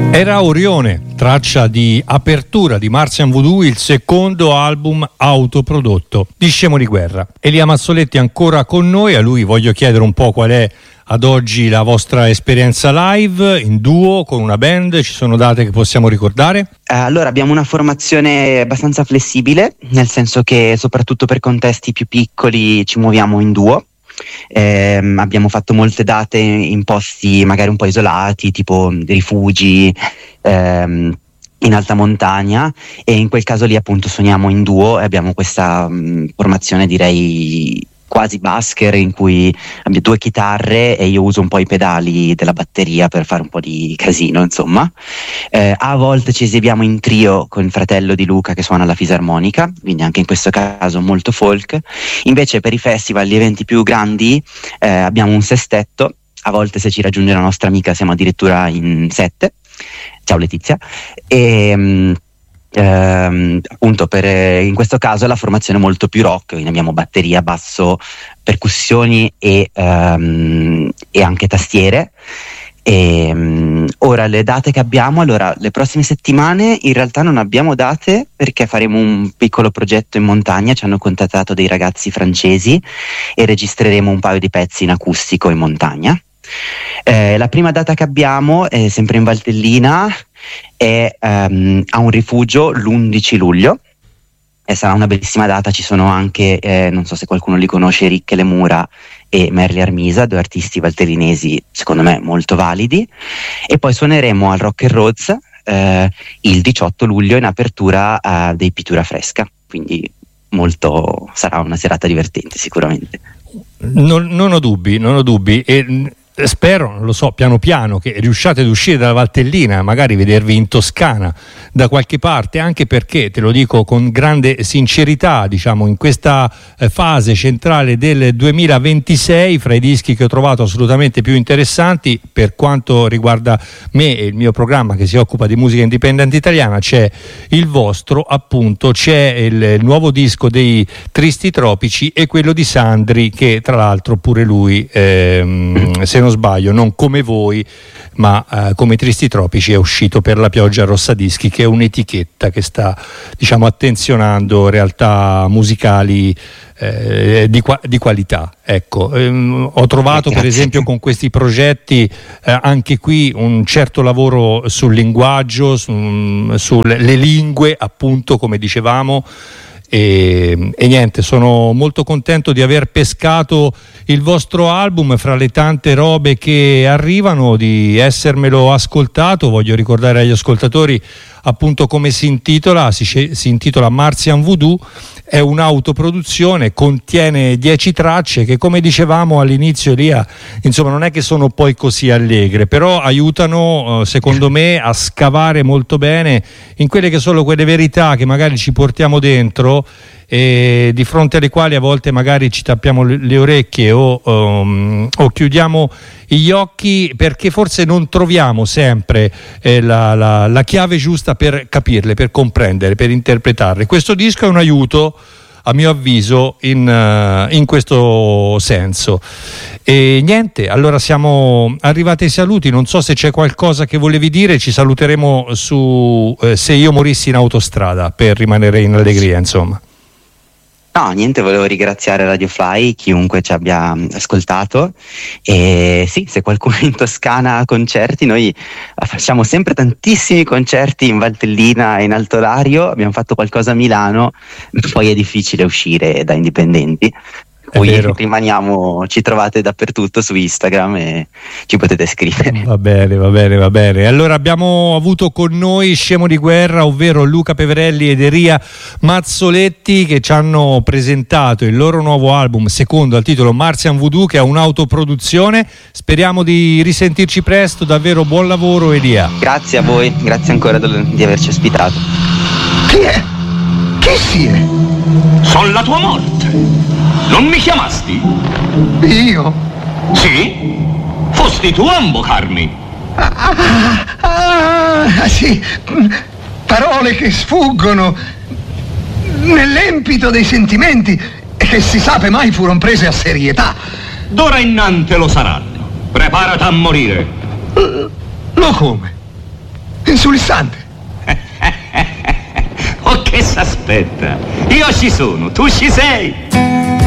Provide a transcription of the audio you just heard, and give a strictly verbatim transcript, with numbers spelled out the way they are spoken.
Era Orione, traccia di apertura di Martian Voodoo, il secondo album autoprodotto di Scemo di Guerra. Elia Mazzoletti ancora con noi, a lui voglio chiedere un po' qual è ad oggi la vostra esperienza live, in duo, con una band, ci sono date che possiamo ricordare? Allora, abbiamo una formazione abbastanza flessibile, nel senso che soprattutto per contesti più piccoli ci muoviamo in duo. Eh, abbiamo fatto molte date in posti magari un po' isolati, tipo rifugi, ehm, in alta montagna, e in quel caso lì appunto suoniamo in duo e abbiamo questa mh, formazione direi quasi basker, in cui abbiamo due chitarre e io uso un po' i pedali della batteria per fare un po' di casino, insomma. Eh, a volte ci esibiamo in trio con il fratello di Luca che suona la fisarmonica, quindi anche in questo caso molto folk. Invece per i festival, gli eventi più grandi, eh, abbiamo un sestetto, a volte se ci raggiunge la nostra amica siamo addirittura in sette. Ciao Letizia. E mh, Ehm, appunto per, in questo caso la formazione è molto più rock, quindi abbiamo batteria, basso, percussioni e, ehm, e anche tastiere. E, um, ora le date che abbiamo, allora le prossime settimane in realtà non abbiamo date perché faremo un piccolo progetto in montagna, ci hanno contattato dei ragazzi francesi e registreremo un paio di pezzi in acustico in montagna. Eh, la prima data che abbiamo è sempre in Valtellina, è um, a un rifugio l'undici luglio e sarà una bellissima data. Ci sono anche, eh, non so se qualcuno li conosce, Ricche Le Mura e Merli Armisa, due artisti valtellinesi secondo me molto validi, e poi suoneremo al Rock and Roads eh, il diciotto luglio in apertura eh, dei Pittura Fresca, quindi molto, sarà una serata divertente sicuramente. Non, non ho dubbi, non ho dubbi e spero, non lo so, piano piano che riusciate ad uscire dalla Valtellina, magari vedervi in Toscana da qualche parte, anche perché, te lo dico con grande sincerità, diciamo in questa eh, fase centrale del duemilaventisei, fra i dischi che ho trovato assolutamente più interessanti per quanto riguarda me e il mio programma che si occupa di musica indipendente italiana, c'è il vostro, appunto, c'è il, il nuovo disco dei Tristi Tropici e quello di Sandri, che tra l'altro pure lui ehm, se non sbaglio, non come voi ma eh, come Tristi Tropici, è uscito per la Pioggia Rossa Dischi, che è un'etichetta che sta, diciamo, attenzionando realtà musicali eh, di, qua- di qualità. Ecco, ehm, ho trovato per esempio con questi progetti eh, anche qui un certo lavoro sul linguaggio, su, sulle lingue, appunto, come dicevamo. E, e niente, sono molto contento di aver pescato il vostro album fra le tante robe che arrivano, di essermelo ascoltato. Voglio ricordare agli ascoltatori appunto come si intitola, si, si intitola Martian Voodoo, è un'autoproduzione, contiene dieci tracce che, come dicevamo all'inizio, Elia, insomma non è che sono poi così allegre, però aiutano secondo me a scavare molto bene in quelle che sono quelle verità che magari ci portiamo dentro e di fronte alle quali a volte magari ci tappiamo le orecchie o, um, o chiudiamo gli occhi, perché forse non troviamo sempre eh, la, la, la chiave giusta per capirle, per comprendere, per interpretarle. Questo disco è un aiuto, a mio avviso, in, uh, in questo senso. E niente, allora siamo arrivati ai saluti. Non so se c'è qualcosa che volevi dire, ci saluteremo su eh, Se io morissi in autostrada, per rimanere in allegria, insomma. No, niente, volevo ringraziare Radio Fly, chiunque ci abbia ascoltato, e sì, se qualcuno è in Toscana a concerti, noi facciamo sempre tantissimi concerti in Valtellina e in Alto Lario, abbiamo fatto qualcosa a Milano, poi è difficile uscire da indipendenti. Poi rimaniamo, ci trovate dappertutto su Instagram e ci potete scrivere. Va bene, va bene, va bene. Allora abbiamo avuto con noi Scemo di Guerra, ovvero Luca Peverelli ed Elia Mazzoletti, che ci hanno presentato il loro nuovo album, secondo al titolo Martian Voodoo, che è un'autoproduzione. Speriamo di risentirci presto, davvero buon lavoro, Elia. Grazie a voi, grazie ancora di averci ospitato. Chi è? Chi si è? Sono la tua morte. Non mi chiamasti? Io? Sì? Fosti tu a invocarmi. Ah, ah, ah, sì, parole che sfuggono nell'empito dei sentimenti e che si sape mai furono prese a serietà. D'ora innanzi lo saranno. Preparati a morire. Lo come? sull'istante. Oh, che s'aspetta? Io ci sono, tu ci sei.